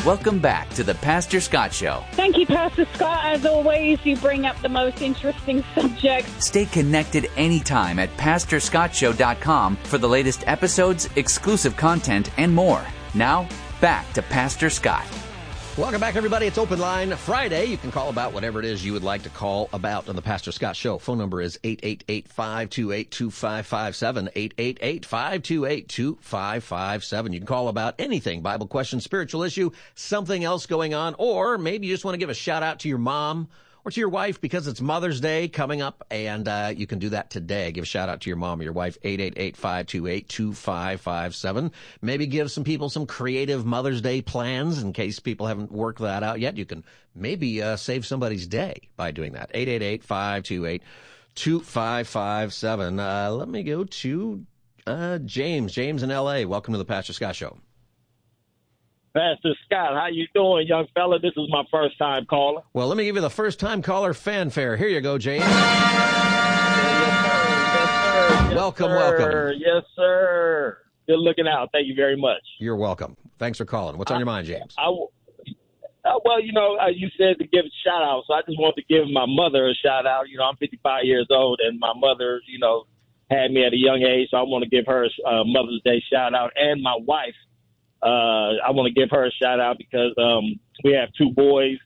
Welcome back to the Pastor Scott Show. Thank you, Pastor Scott. As always, you bring up the most interesting subjects. Stay connected anytime at PastorScottShow.com for the latest episodes, exclusive content, and more. Now, back to Pastor Scott. Welcome back, everybody. It's Open Line Friday. You can call about whatever it is you would like to call about on the Pastor Scott Show. Phone number is 888-528-2557, 888-528-2557. You can call about anything, Bible question, spiritual issue, something else going on, or maybe you just want to give a shout-out to your mom or to your wife because it's Mother's Day coming up, and you can do that today. Give a shout-out to your mom or your wife, 888-528-2557. Maybe give some people some creative Mother's Day plans in case people haven't worked that out yet. You can maybe save somebody's day by doing that, 888-528-2557. Let me go to James. James in L.A., welcome to the Pastor Scott Show. Pastor Scott, how you doing, young fella? This is my first-time caller. Well, let me give you the first-time caller fanfare. Here you go, James. Yes, sir. Welcome. Yes, sir. Good looking out. Thank you very much. You're welcome. Thanks for calling. What's on your mind, James? Well, you said to give a shout-out, so I just want to give my mother a shout-out. I'm 55 years old, and my mother, had me at a young age, so I want to give her a Mother's Day shout-out. And my wife, I want to give her a shout out because we have two boys,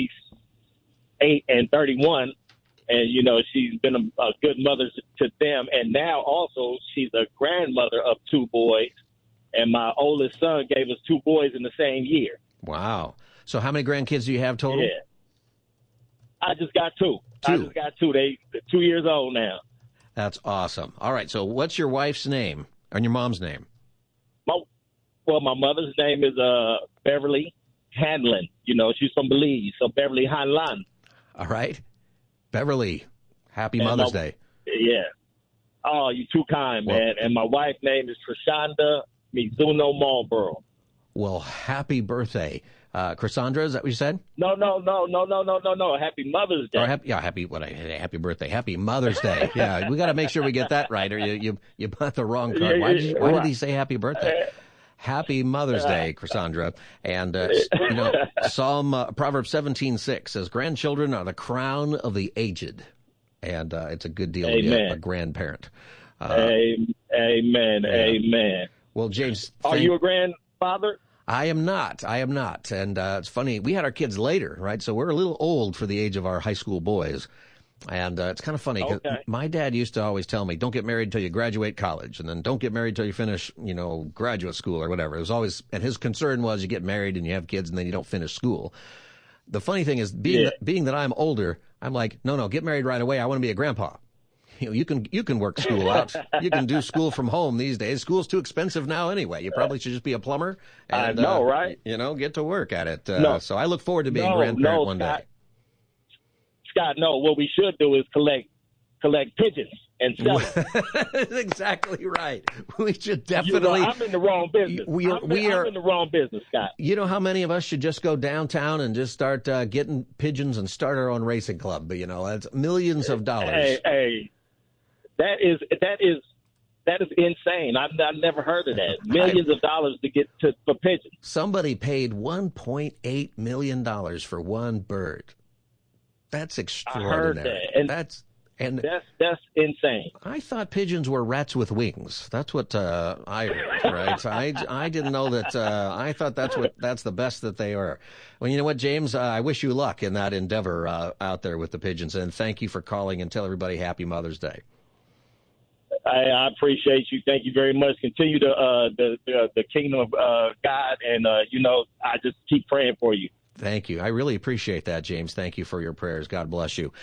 28 and 31. And, she's been a good mother to them. And now also she's a grandmother of two boys. And my oldest son gave us two boys in the same year. Wow. So how many grandkids do you have total? Yeah. I just got two. They're 2 years old now. That's awesome. All right. So what's your wife's name and your mom's name? Well, my mother's name is Beverly Hanlon. She's from Belize, so Beverly Hanlon. All right. Beverly, happy Mother's Day. Yeah. Oh, you're too kind, man. And my wife's name is Trishanda Mizuno Marlboro. Well, happy birthday. Cassandra, is that what you said? No. Happy Mother's Day. Or happy birthday. Happy Mother's Day. Yeah, we got to make sure we get that right, or you bought the wrong card. Why did he say happy birthday? Happy Mother's Day, Cassandra. And, Proverbs 17:6 says, grandchildren are the crown of the aged. And it's a good deal to be a grandparent. Amen. Amen. Well, James. Are you a grandfather? I am not. And it's funny. We had our kids later, right? So we're a little old for the age of our high school boys. And it's kind of funny because my dad used to always tell me, don't get married until you graduate college, and then don't get married until you finish, graduate school or whatever. It was always, and his concern was you get married and you have kids and then you don't finish school. The funny thing is, being that I'm older, I'm like, no, get married right away. I want to be a grandpa. You can work school out. You can do school from home these days. School's too expensive now anyway. You probably should just be a plumber. And, I know, right? Get to work at it. So I look forward to being a grandparent one day. Scott, no, what we should do is collect pigeons and sell them. That's exactly right. We should definitely. I'm in the wrong business. I'm in the wrong business, Scott. You know how many of us should just go downtown and just start getting pigeons and start our own racing club? But that's millions of dollars. Hey, that is insane. I've never heard of that. Millions of dollars to get for pigeons. Somebody paid $1.8 million for one bird. That's extraordinary. I heard that. That's insane. I thought pigeons were rats with wings. That's what I heard, right? I didn't know that. I thought that's the best that they are. Well, you know what, James? I wish you luck in that endeavor out there with the pigeons, and thank you for calling and tell everybody Happy Mother's Day. I appreciate you. Thank you very much. Continue the kingdom of God, and I just keep praying for you. Thank you. I really appreciate that, James. Thank you for your prayers. God bless you.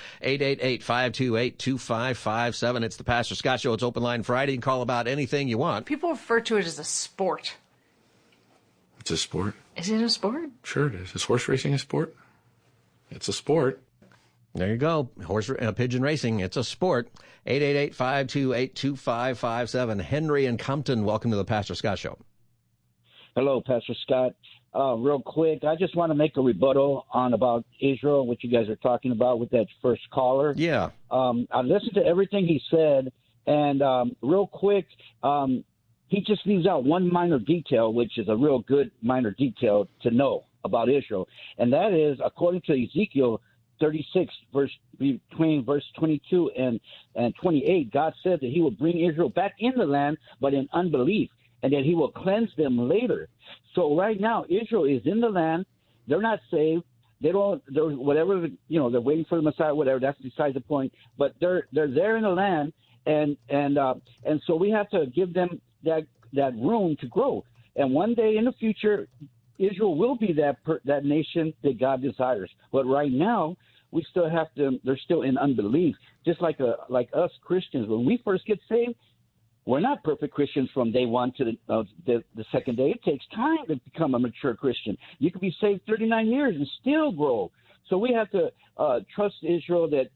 888-528-2557. It's the Pastor Scott Show. It's Open Line Friday. You can call about anything you want. People refer to it as a sport. It's a sport. Is it a sport? Sure it is. Is horse racing a sport? It's a sport. There you go. Pigeon racing. It's a sport. 888-528-2557. Henry and Compton, welcome to the Pastor Scott Show. Hello, Pastor Scott. Real quick, I just want to make a rebuttal on about Israel, what you guys are talking about with that first caller. Yeah. I listened to everything he said, and real quick, he just leaves out one minor detail, which is a real good minor detail to know. about Israel, and that is according to Ezekiel 36, between verse 22 and 28, God said that he will bring Israel back in the land, but in unbelief, and that he will cleanse them later. So right now, Israel is in the land. They're not saved. They're whatever, they're waiting for the Messiah, whatever. That's beside the point. But they're there in the land, and so we have to give them that room to grow. And one day in the future, Israel will be that nation that God desires. But right now, we still have to. They're still in unbelief, just like us Christians. When we first get saved, we're not perfect Christians from day one to the second day. It takes time to become a mature Christian. You could be saved 39 years and still grow. So we have to trust Israel that,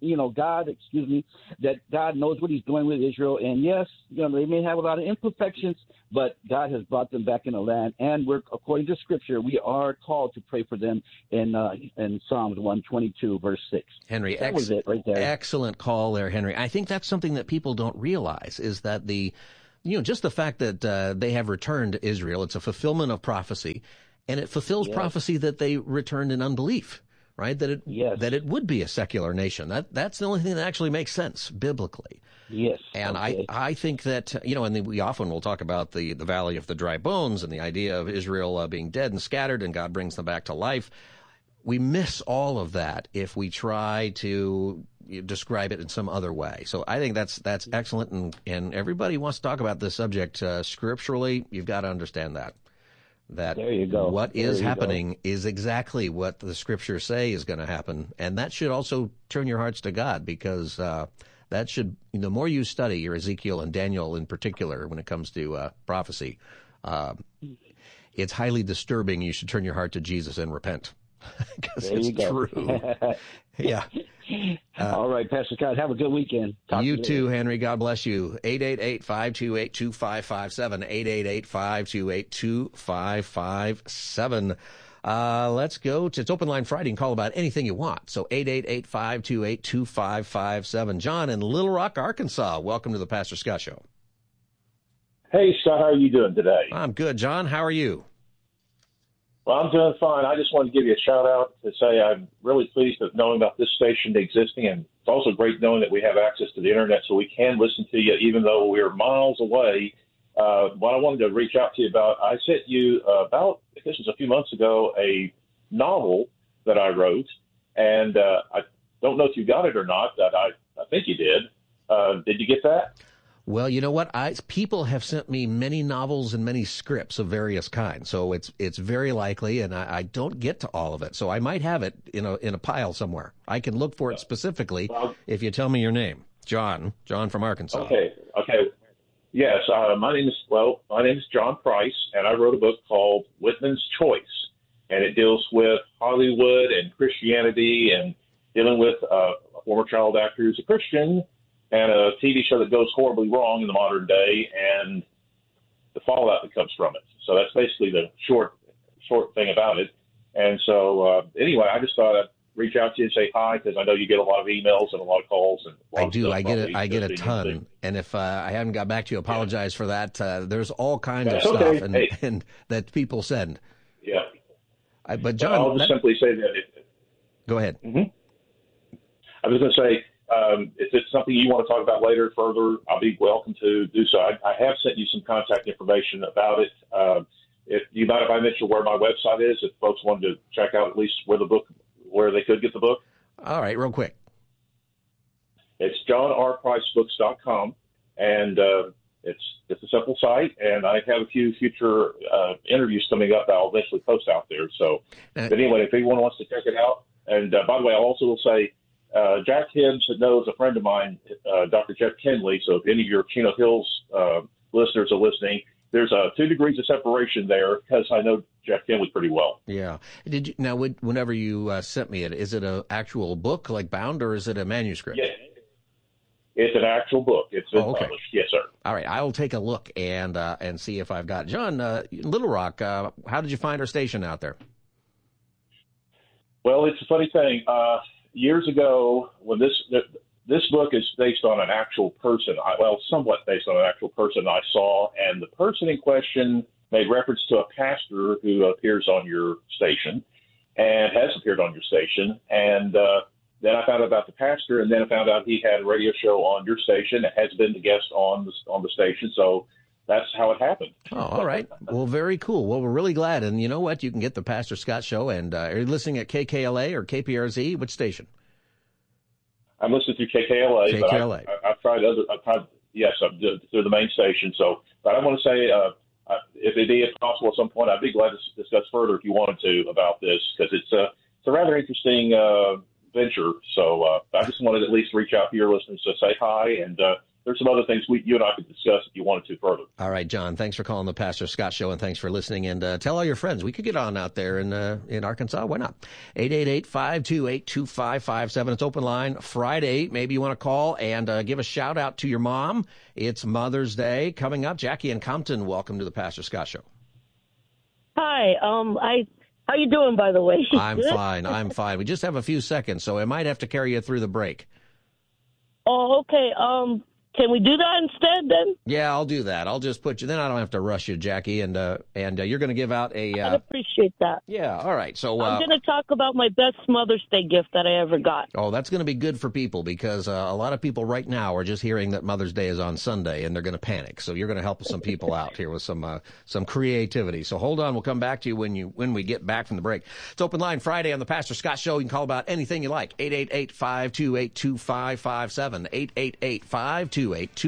that God knows what he's doing with Israel. And yes, they may have a lot of imperfections, but God has brought them back in the land. And according to Scripture, we are called to pray for them in Psalms 122, verse 6. Henry, that was it right there. Excellent call there, Henry. I think that's something that people don't realize is that just the fact that they have returned to Israel, it's a fulfillment of prophecy, and it fulfills prophecy that they returned in unbelief. Right, that it would be a secular nation. That's the only thing that actually makes sense biblically. Yes, and okay. I think that and we often will talk about the valley of the dry bones and the idea of Israel being dead and scattered, and God brings them back to life. We miss all of that if we try to describe it in some other way. So I think that's excellent, and everybody wants to talk about this subject scripturally. You've got to understand that. There you go. What is happening is exactly what the scriptures say is going to happen. And that should also turn your hearts to God, because that should, the more you study your Ezekiel and Daniel in particular when it comes to prophecy, it's highly disturbing. You should turn your heart to Jesus and repent, because it's true. Yeah. All right, Pastor Scott, have a good weekend. You too, Henry. God bless you. 888-528-2557, 888-528-2557. Let's go to, it's Open Line Friday, and call about anything you want. So 888-528-2557. John in Little Rock, Arkansas. Welcome to the Pastor Scott Show. Hey, Scott, how are you doing today? I'm good, John. How are you? Well, I'm doing fine. I just wanted to give you a shout-out to say I'm really pleased with knowing about this station existing, and it's also great knowing that we have access to the Internet so we can listen to you even though we're miles away. What I wanted to reach out to you about, I sent you this was a few months ago, a novel that I wrote, and I don't know if you got it or not. I think you did. Did you get that? Well, you know what? People have sent me many novels and many scripts of various kinds, so it's very likely, and I don't get to all of it. So I might have it in a pile somewhere. I can look for it specifically if you tell me your name, John from Arkansas. Okay. Yes, my name is John Price, and I wrote a book called Whitman's Choice, and it deals with Hollywood and Christianity and dealing with a former child actor who's a Christian, and a TV show that goes horribly wrong in the modern day, and the fallout that comes from it. So that's basically the short thing about it. And so anyway, I just thought I'd reach out to you and say hi, because I know you get a lot of emails and a lot of calls. And I do. I get a ton. And if I haven't got back to you, apologize for that. There's all kinds of stuff and that people send. Yeah. But John, I'll just simply say that. Go ahead. Mm-hmm. I was going to say, if it's something you want to talk about later further, I'll be welcome to do so. I have sent you some contact information about it. If you mind if I mention where my website is, if folks wanted to check out at least where they could get the book. All right, real quick. It's johnrpricebooks.com, and it's a simple site, and I have a few future interviews coming up that I'll eventually post out there. So, but anyway, if anyone wants to check it out, and by the way, I also will say, Jack Hibbs knows a friend of mine, Dr. Jeff Kinley. So if any of your Chino Hills listeners are listening, there's 2 degrees of separation there, because I know Jeff Kinley pretty well. Yeah. Did you, now, whenever you sent me it, is it an actual book, like bound, or is it a manuscript? Yeah. It's an actual book. It's been published. Yes, sir. All right. I'll take a look and see if I've got it. John, Little Rock, how did you find our station out there? Well, it's a funny thing. Years ago, when this book is based on an actual person, somewhat based on an actual person I saw, and the person in question made reference to a pastor who appears on your station, and has appeared on your station. And then I found out about the pastor, and then I found out he had a radio show on your station, has been the guest on the station. So that's how it happened. Oh, all right. Well, very cool. Well, we're really glad. And you know what? You can get the Pastor Scott Show. And are you listening at KKLA or KPRZ? Which station? I'm listening to KKLA. KKLA. But I've tried yes, through the main station. So, but I want to say, if it is possible at some point, I'd be glad to discuss further if you wanted to about this, because it's a rather interesting venture. So I just wanted to at least reach out to your listeners to say hi, and there's some other things you and I could discuss if you wanted to further. All right, John, thanks for calling the Pastor Scott Show, and thanks for listening. And tell all your friends. We could get on out there in Arkansas. Why not? 888-528-2557. It's open line Friday. Maybe you want to call and give a shout-out to your mom. It's Mother's Day coming up. Jackie in Compton, welcome to the Pastor Scott Show. Hi. How you doing, by the way? I'm fine. I'm fine. We just have a few seconds, so I might have to carry you through the break. Oh, okay. Can we do that instead then? Yeah, I'll do that. I'll just put you. Then I don't have to rush you, Jackie. And you're going to give out a. I'd appreciate that. Yeah. All right. So I'm going to talk about my best Mother's Day gift that I ever got. Oh, that's going to be good for people, because a lot of people right now are just hearing that Mother's Day is on Sunday and they're going to panic. So you're going to help some people out here with some creativity. So hold on. We'll come back to you when we get back from the break. It's open line Friday on the Pastor Scott Show. You can call about anything you like. 888-528-2557. 888-528-2557.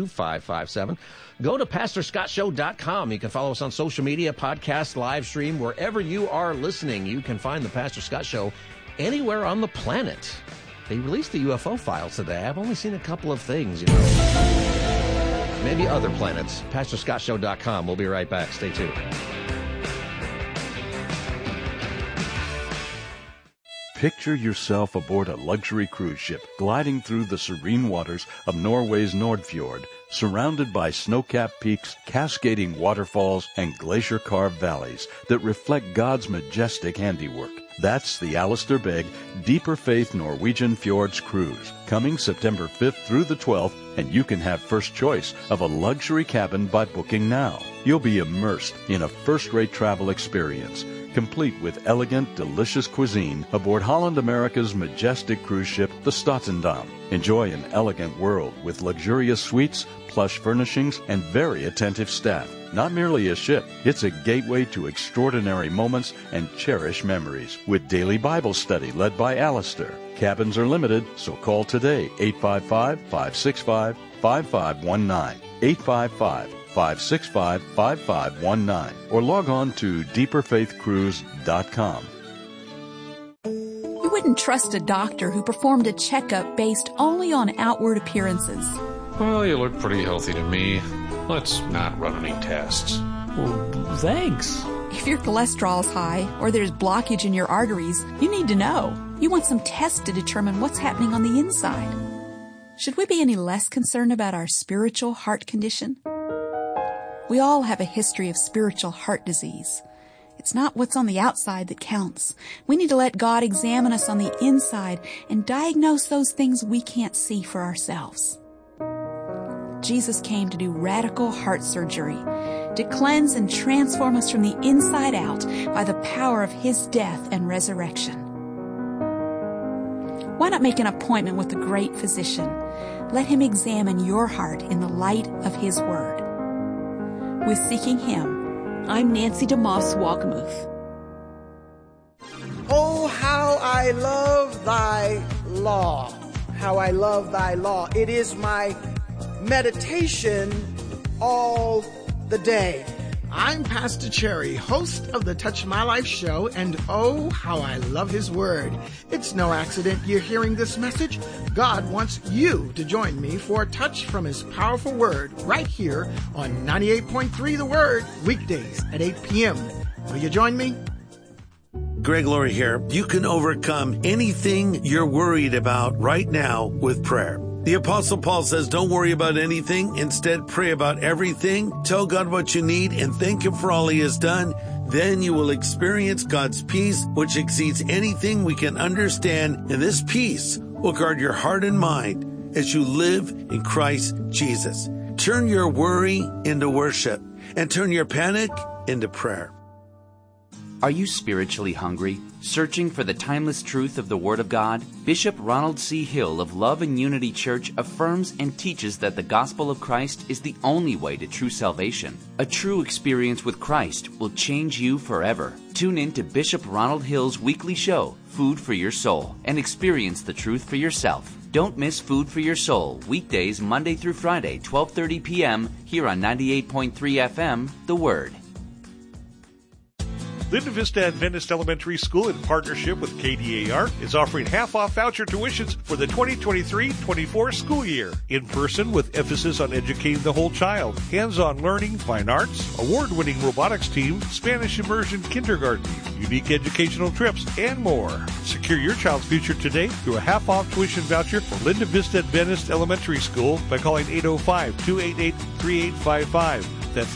Go to PastorScottShow.com. You can follow us on social media, podcast, live stream, wherever you are listening. You can find the Pastor Scott Show anywhere on the planet. They released the UFO files today. I've only seen a couple of things, maybe other planets. PastorScottShow.com. We'll be right back. Stay tuned. Picture yourself aboard a luxury cruise ship gliding through the serene waters of Norway's Nordfjord, surrounded by snow-capped peaks, cascading waterfalls, and glacier-carved valleys that reflect God's majestic handiwork. That's the Alistair Begg Deeper Faith Norwegian Fjords Cruise, coming September 5th through the 12th, and you can have first choice of a luxury cabin by booking now. You'll be immersed in a first-rate travel experience, complete with elegant, delicious cuisine aboard Holland America's majestic cruise ship, the Statendam. Enjoy an elegant world with luxurious suites, plush furnishings, and very attentive staff. Not merely a ship, it's a gateway to extraordinary moments and cherished memories, with daily Bible study led by Alistair. Cabins are limited, so call today, 855-565-5519, 855-565-5519, or log on to deeperfaithcruise.com. You wouldn't trust a doctor who performed a checkup based only on outward appearances. Well, you look pretty healthy to me. Let's not run any tests. Well, thanks. If your cholesterol's high or there's blockage in your arteries, you need to know. You want some tests to determine what's happening on the inside. Should we be any less concerned about our spiritual heart condition? We all have a history of spiritual heart disease. It's not what's on the outside that counts. We need to let God examine us on the inside and diagnose those things we can't see for ourselves. Jesus came to do radical heart surgery, to cleanse and transform us from the inside out by the power of His death and resurrection. Why not make an appointment with the great physician? Let Him examine your heart in the light of His Word. With Seeking Him, I'm Nancy DeMoss Walkamuth. Oh, how I love thy law. How I love thy law. It is my meditation all the day. I'm Pastor Cherry, host of the Touch My Life show, and oh, how I love His Word. It's no accident you're hearing this message. God wants you to join me for a touch from His powerful Word right here on 98.3 The Word, weekdays at 8 p.m. Will you join me? Greg Laurie here. You can overcome anything you're worried about right now with prayer. The Apostle Paul says, don't worry about anything. Instead, pray about everything. Tell God what you need and thank Him for all He has done. Then you will experience God's peace, which exceeds anything we can understand. And this peace will guard your heart and mind as you live in Christ Jesus. Turn your worry into worship and turn your panic into prayer. Are you spiritually hungry, searching for the timeless truth of the Word of God? Bishop Ronald C. Hill of Love and Unity Church affirms and teaches that the gospel of Christ is the only way to true salvation. A true experience with Christ will change you forever. Tune in to Bishop Ronald Hill's weekly show, Food for Your Soul, and experience the truth for yourself. Don't miss Food for Your Soul, weekdays Monday through Friday, 12:30 p.m. here on 98.3 FM, The Word. Linda Vista Adventist Elementary School, in partnership with KDAR, is offering half-off voucher tuitions for the 2023-24 school year. In person with emphasis on educating the whole child, hands-on learning, fine arts, award-winning robotics team, Spanish immersion kindergarten, unique educational trips, and more. Secure your child's future today through a half-off tuition voucher for Linda Vista Adventist Elementary School by calling 805-288-3855. That's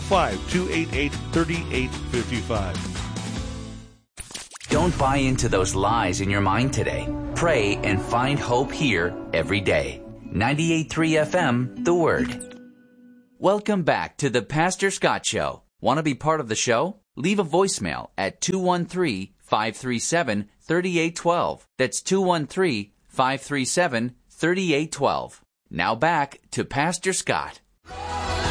805-288-3855. Don't buy into those lies in your mind today. Pray and find hope here every day. 98.3 FM, The Word. Welcome back to the Pastor Scott Show. Want to be part of the show? Leave a voicemail at 213-537-3812. That's 213-537-3812. Now back to Pastor Scott.